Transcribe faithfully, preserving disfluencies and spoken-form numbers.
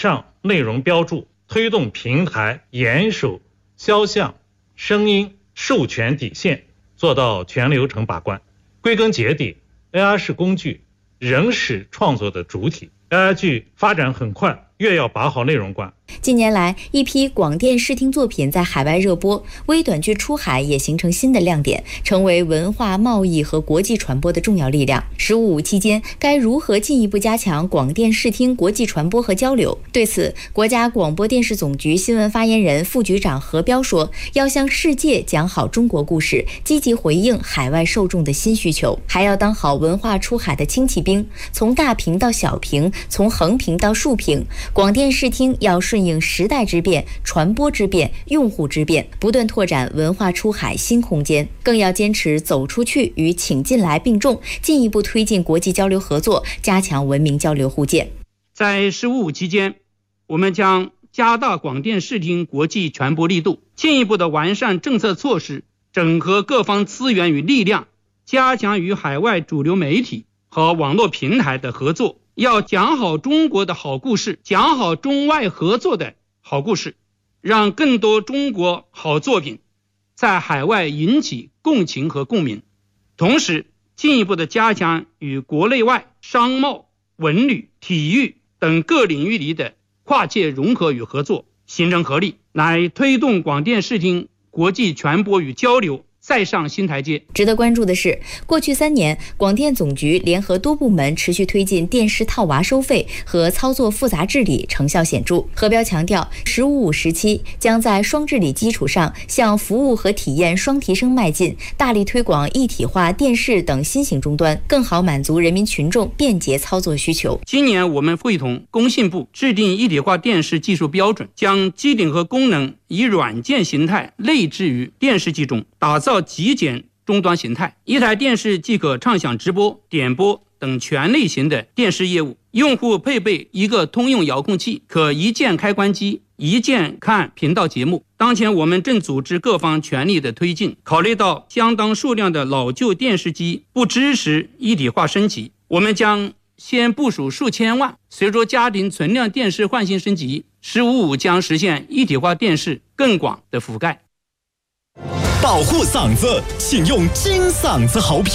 上内容标注，推动平台严守肖像、声音授权底线，做到全流程把关。归根结底， A I 是工具，人是创作的主体。 A I 剧发展很快，越要把好内容关。 近年来，一批广电视听作品在海外热播，微短剧出海也形成新的亮点，成为文化贸易和国际传播的重要力量。十五五期间，该如何进一步加强广电视听国际传播和交流？对此，国家广播电视总局新闻发言人、副局长何彪说：“要向世界讲好中国故事，积极回应海外受众的新需求，还要当好文化出海的轻骑兵，从大屏到小屏，从横屏到竖屏，广电视听要顺应时代之变、传播之变、用户之变，不断拓展文化出海新空间，更要坚持走出去与请进来并重，进一步推进国际交流合作，加强文明交流互鉴。” 在十五五期间，我们将加大广电视听国际传播力度，进一步的完善政策措施，整合各方资源与力量，加强与海外主流媒体和网络平台的合作，要讲好中国的好故事，讲好中外合作的好故事，让更多中国好作品在海外引起共情和共鸣。同时，进一步的加强与国内外商贸、文旅、体育等各领域里的跨界融合与合作，形成合力，来推动广电视听国际传播与交流再上新台阶。 值得关注的是，过去三年，广电总局联合多部门持续推进电视套娃收费和操作复杂治理，成效显著。何彪强调，十五五时期将在双治理基础上，向服务和体验双提升迈进，大力推广一体化电视等新型终端，更好满足人民群众便捷操作需求。 今年我们会同工信部制定一体化电视技术标准，将机顶和功能以软件形态内置于电视机中，打造极简终端形态，一台电视即可畅享直播、点播等全类型的电视业务。用户配备一个通用遥控器，可一键开关机，一键看频道节目。当前我们正组织各方全力的推进，考虑到相当数量的老旧电视机不支持一体化升级，我们将先部署数千万，随着家庭存量电视换新升级，十五五将实现一体化电视更广的覆盖。 保护嗓子，请用金嗓子好品。